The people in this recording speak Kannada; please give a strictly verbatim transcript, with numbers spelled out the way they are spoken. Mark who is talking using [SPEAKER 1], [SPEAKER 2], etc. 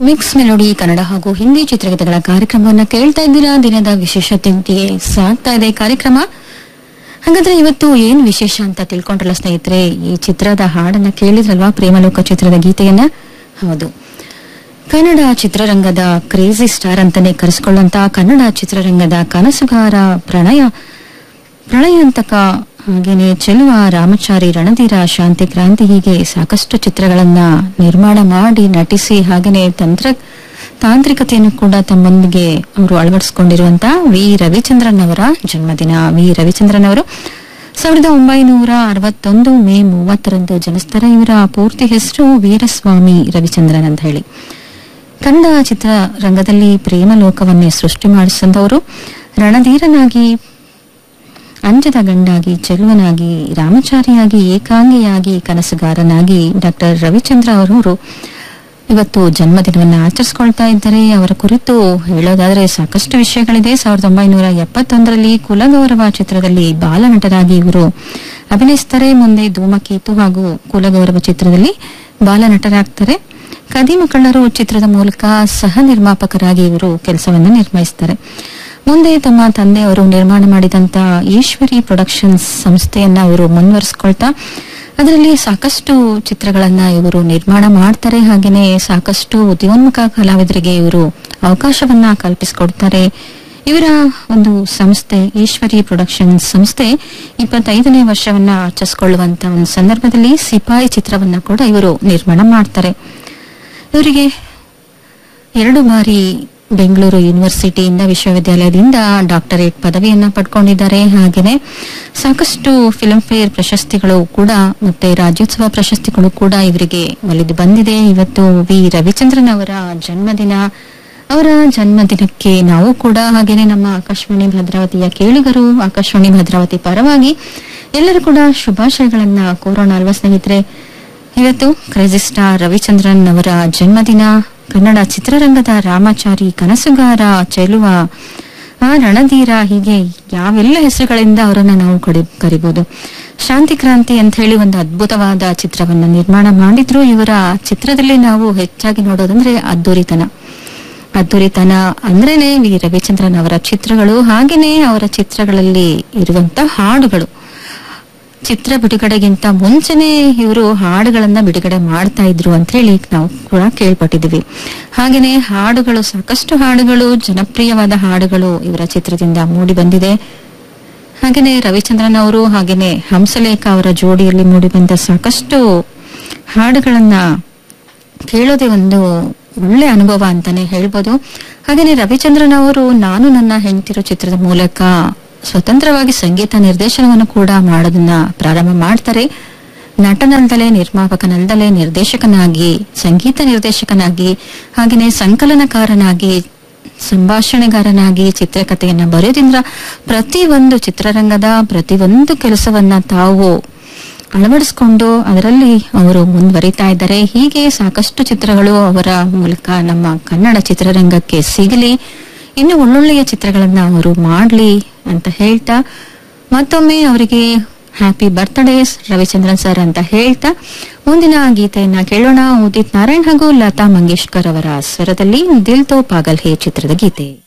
[SPEAKER 1] ಮಿಕ್ಸ್ ಮೆಲೋಡಿ ಕನ್ನಡ ಹಾಗೂ ಹಿಂದಿ ಚಿತ್ರಗೀತೆಗಳ ಕಾರ್ಯಕ್ರಮವನ್ನು ಕೇಳ್ತಾ ಇದ್ದೀರಾ. ದಿನದ ವಿಶೇಷತೆಯೊಂದಿಗೆ ಸಾಗ್ತಾ ಇದೆ ಕಾರ್ಯಕ್ರಮ. ಹಾಗಾದ್ರೆ ಇವತ್ತು ಏನ್ ವಿಶೇಷ ಅಂತ ತಿಳ್ಕೊಂಡ್ರಲ್ಲ ಸ್ನೇಹಿತರೆ, ಈ ಚಿತ್ರದ ಹಾಡನ್ನ ಕೇಳಿದ್ರಲ್ವಾ, ಪ್ರೇಮಲೋಕ ಚಿತ್ರದ ಗೀತೆಯನ್ನ. ಹೌದು, ಕನ್ನಡ ಚಿತ್ರರಂಗದ ಕ್ರೇಜಿ ಸ್ಟಾರ್ ಅಂತಾನೆ ಕರೆಸಿಕೊಳ್ಳುವಂತ ಕನ್ನಡ ಚಿತ್ರರಂಗದ ಕನಸುಗಾರ, ಪ್ರಣಯ ಪ್ರಳಯಾಂತಕ, ಹಾಗೇನೆ ಚೆಲುವ, ರಾಮಚಾರಿ, ರಣಧೀರ, ಶಾಂತಿ ಕ್ರಾಂತಿ, ಹೀಗೆ ಸಾಕಷ್ಟು ಚಿತ್ರಗಳನ್ನ ನಿರ್ಮಾಣ ಮಾಡಿ ನಟಿಸಿ ಹಾಗೇನೆ ತಂತ್ರ ತಾಂತ್ರಿಕತೆಯನ್ನು ಕೂಡ ತಮ್ಮೊಂದಿಗೆ ಅವರು ಅಳವಡಿಸಿಕೊಂಡಿರುವಂತಹ ವಿ ರವಿಚಂದ್ರನ್ ಅವರ ಜನ್ಮದಿನ. ವಿ ರವಿಚಂದ್ರನ್ ಅವರು ಸಾವಿರದ ಒಂಬೈನೂರ ಅರವತ್ತೊಂದು ಮೇ ಮೂವತ್ತರಂದು ಜನಿಸ್ತಾರೆ. ಇವರ ಪೂರ್ತಿ ಹೆಸರು ವೀರಸ್ವಾಮಿ ರವಿಚಂದ್ರನ್ ಅಂತ ಹೇಳಿ. ಕನ್ನಡ ಚಿತ್ರರಂಗದಲ್ಲಿ ಪ್ರೇಮ ಲೋಕವನ್ನೇ ಸೃಷ್ಟಿ ಮಾಡಿಸಿದವರು. ರಣಧೀರನಾಗಿ, ಅಂಜದ ಗಂಡಾಗಿ, ಚೆಲುವನಾಗಿ, ರಾಮಚಾರಿಯಾಗಿ, ಏಕಾಂಗಿಯಾಗಿ, ಕನಸುಗಾರನಾಗಿ ಡಾಕ್ಟರ್ ರವಿಚಂದ್ರ ಅವರವರು ಇವತ್ತು ಜನ್ಮದಿನವನ್ನು ಆಚರಿಸಿಕೊಳ್ತಾ ಇದ್ದಾರೆ. ಅವರ ಕುರಿತು ಹೇಳೋದಾದ್ರೆ ಸಾಕಷ್ಟು ವಿಷಯಗಳಿದೆ. ಸಾವಿರದ ಒಂಬೈನೂರ ಎಪ್ಪತ್ತೊಂದರಲ್ಲಿ ಕುಲಗೌರವ ಚಿತ್ರದಲ್ಲಿ ಬಾಲನಟರಾಗಿ ಇವರು ಅಭಿನಯಿಸ್ತಾರೆ. ಮುಂದೆ ಧೂಮಕೇತು ಹಾಗೂ ಕುಲಗೌರವ ಚಿತ್ರದಲ್ಲಿ ಬಾಲನಟರಾಗ್ತಾರೆ. ಕದಿಮ ಕಳ್ಳರು ಚಿತ್ರದ ಮೂಲಕ ಸಹ ನಿರ್ಮಾಪಕರಾಗಿ ಇವರು ಕೆಲಸವನ್ನು ನಿರ್ವಹಿಸ್ತಾರೆ. ಮುಂದೆ ತಮ್ಮ ತಂದೆಯವರು ನಿರ್ಮಾಣ ಮಾಡಿದಂತ ಈಶ್ವರಿ ಪ್ರೊಡಕ್ಷನ್ಸ್ ಸಂಸ್ಥೆಯನ್ನ ಇವರು ಮುಂದುವರಿಸಿಕೊಳ್ತಾ ಅದರಲ್ಲಿ ಸಾಕಷ್ಟು ಚಿತ್ರಗಳನ್ನ ಇವರು ನಿರ್ಮಾಣ ಮಾಡ್ತಾರೆ. ಹಾಗೇನೆ ಸಾಕಷ್ಟು ಉದ್ಯೋನ್ಮುಖ ಕಲಾವಿದರಿಗೆ ಇವರು ಅವಕಾಶವನ್ನ ಕಲ್ಪಿಸಿಕೊಡ್ತಾರೆ. ಇವರ ಒಂದು ಸಂಸ್ಥೆ ಈಶ್ವರಿ ಪ್ರೊಡಕ್ಷನ್ಸ್ ಸಂಸ್ಥೆ ಇಪ್ಪತ್ತೈದನೇ ವರ್ಷವನ್ನ ಆಚರಿಸಿಕೊಳ್ಳುವಂತ ಒಂದು ಸಂದರ್ಭದಲ್ಲಿ ಸಿಪಾಯಿ ಚಿತ್ರವನ್ನ ಕೂಡ ಇವರು ನಿರ್ಮಾಣ ಮಾಡ್ತಾರೆ. ಇವರಿಗೆ ಎರಡು ಬಾರಿ ಬೆಂಗಳೂರು ಯೂನಿವರ್ಸಿಟಿಯಿಂದ ವಿಶ್ವವಿದ್ಯಾಲಯದಿಂದ ಡಾಕ್ಟರೇಟ್ ಪದವಿಯನ್ನ ಪಡ್ಕೊಂಡಿದ್ದಾರೆ. ಹಾಗೆಯೇ ಸಾಕಷ್ಟು ಫಿಲ್ಮ್ ಫೇರ್ ಪ್ರಶಸ್ತಿಗಳು ಕೂಡ ಮತ್ತೆ ರಾಜ್ಯೋತ್ಸವ ಪ್ರಶಸ್ತಿಗಳು ಕೂಡ ಇವರಿಗೆ ಒಲಿದು ಬಂದಿದೆ. ಇವತ್ತು ವಿ ರವಿಚಂದ್ರನ್ ಅವರ ಜನ್ಮದಿನ. ಅವರ ಜನ್ಮದಿನಕ್ಕೆ ನಾವು ಕೂಡ ಹಾಗೇನೆ ನಮ್ಮ ಆಕಾಶವಾಣಿ ಭದ್ರಾವತಿಯ ಕೇಳುಗರು, ಆಕಾಶವಾಣಿ ಭದ್ರಾವತಿ ಪರವಾಗಿ ಎಲ್ಲರೂ ಕೂಡ ಶುಭಾಶಯಗಳನ್ನ ಕೋರೋಣ ಅಲ್ವಾ ಸ್ನೇಹಿತರೆ. ಇವತ್ತು ಕ್ರೇಜಿ ಸ್ಟಾರ್ ರವಿಚಂದ್ರನ್ ಅವರ ಜನ್ಮದಿನ. ಕನ್ನಡ ಚಿತ್ರರಂಗದ ರಾಮಚಾರಿ, ಕನಸುಗಾರ, ಚೆಲುವ, ಆ ರಣಧೀರ, ಹೀಗೆ ಯಾವೆಲ್ಲ ಹೆಸರುಗಳಿಂದ ಅವರನ್ನ ನಾವು ಕರಿಬಹುದು. ಶಾಂತಿ ಕ್ರಾಂತಿ ಅಂತ ಹೇಳಿ ಒಂದು ಅದ್ಭುತವಾದ ಚಿತ್ರವನ್ನ ನಿರ್ಮಾಣ ಮಾಡಿದ್ರು. ಇವರ ಚಿತ್ರದಲ್ಲಿ ನಾವು ಹೆಚ್ಚಾಗಿ ನೋಡೋದಂದ್ರೆ ಅದ್ದೂರಿತನ. ಅದ್ದೂರಿತನ ಅಂದ್ರೇನೆ ವಿ ರವಿಚಂದ್ರನ್ ಅವರ ಚಿತ್ರಗಳು. ಹಾಗೇನೆ ಅವರ ಚಿತ್ರಗಳಲ್ಲಿ ಇರುವಂತ ಹಾಡುಗಳು. ಚಿತ್ರ ಬಿಡುಗಡೆಗಿಂತ ಮುಂಚೆನೆ ಇವರು ಹಾಡುಗಳನ್ನ ಬಿಡುಗಡೆ ಮಾಡ್ತಾ ಇದ್ರು ಅಂತ ಹೇಳಿ ನಾವು ಕೂಡ ಕೇಳ್ಪಟ್ಟಿದ್ವಿ. ಹಾಗೇನೆ ಹಾಡುಗಳು, ಸಾಕಷ್ಟು ಹಾಡುಗಳು, ಜನಪ್ರಿಯವಾದ ಹಾಡುಗಳು ಇವರ ಚಿತ್ರದಿಂದ ಮೂಡಿ ಬಂದಿದೆ. ಹಾಗೇನೆ ರವಿಚಂದ್ರನ್ ಅವರು ಹಾಗೇನೆ ಹಂಸಲೇಖ ಅವರ ಜೋಡಿಯಲ್ಲಿ ಮೂಡಿ ಬಂದ ಸಾಕಷ್ಟು ಹಾಡುಗಳನ್ನ ಕೇಳೋದೇ ಒಂದು ಒಳ್ಳೆ ಅನುಭವ ಅಂತಾನೆ ಹೇಳ್ಬೋದು. ಹಾಗೇನೆ ರವಿಚಂದ್ರನ್ ಅವರು ನಾನು ನನ್ನ ಹೆಂಡತಿರೋ ಚಿತ್ರದ ಮೂಲಕ ಸ್ವತಂತ್ರವಾಗಿ ಸಂಗೀತ ನಿರ್ದೇಶನವನ್ನು ಕೂಡ ಮಾಡೋದನ್ನ ಪ್ರಾರಂಭ ಮಾಡ್ತಾರೆ. ನಟನಲ್ದಲೆ, ನಿರ್ಮಾಪಕನಲ್ದಲೆ, ನಿರ್ದೇಶಕನಾಗಿ, ಸಂಗೀತ ನಿರ್ದೇಶಕನಾಗಿ, ಹಾಗೆಯೇ ಸಂಕಲನಕಾರನಾಗಿ, ಸಂಭಾಷಣೆಗಾರನಾಗಿ ಚಿತ್ರಕಥೆಯನ್ನ ಬರೆಯೋದ್ರಿಂದ ಪ್ರತಿಯೊಂದು ಚಿತ್ರರಂಗದ ಪ್ರತಿಯೊಂದು ಕೆಲಸವನ್ನ ತಾವು ಅಳವಡಿಸಿಕೊಂಡು ಅದರಲ್ಲಿ ಅವರು ಮುಂದುವರಿತಾ ಇದ್ದಾರೆ. ಹೀಗೆ ಸಾಕಷ್ಟು ಚಿತ್ರಗಳು ಅವರ ಮೂಲಕ ನಮ್ಮ ಕನ್ನಡ ಚಿತ್ರರಂಗಕ್ಕೆ ಸಿಗಲಿ, ಇನ್ನು ಒಳ್ಳೊಳ್ಳೆಯ ಚಿತ್ರಗಳನ್ನ ಅವರು ಮಾಡ್ಲಿ ಅಂತ ಹೇಳ್ತಾ ಮತ್ತೊಮ್ಮೆ ಅವರಿಗೆ ಹ್ಯಾಪಿ ಬರ್ತ್ಡೇ ರವಿಚಂದ್ರನ್ ಸರ್ ಅಂತ ಹೇಳ್ತಾ ಮುಂದಿನ ಗೀತೆಯನ್ನ ಕೇಳೋಣ. ಉದಿತ್ ನಾರಾಯಣ್ ಹಾಗೂ ಲತಾ ಮಂಗೇಶ್ಕರ್ ಅವರ ಸ್ವರದಲ್ಲಿ ದಿಲ್ ತೋ ಪಾಗಲ್ ಹೇ ಚಿತ್ರದ ಗೀತೆ.